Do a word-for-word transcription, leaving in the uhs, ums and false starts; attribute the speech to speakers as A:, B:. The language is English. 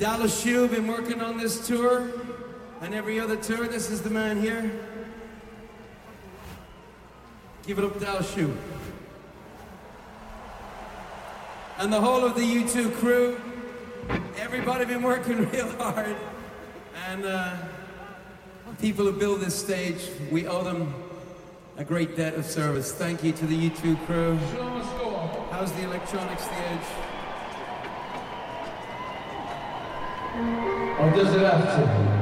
A: Dallas Shoe, been working on this tour and every other tour. This is the man here. Give it up, Dallas Shoe. And the whole of the U two crew. Everybody been working real hard. And uh, people who build this stage, we owe them a great debt of service. Thank you to the U two crew. How's the electronic stage?
B: Or does it have to?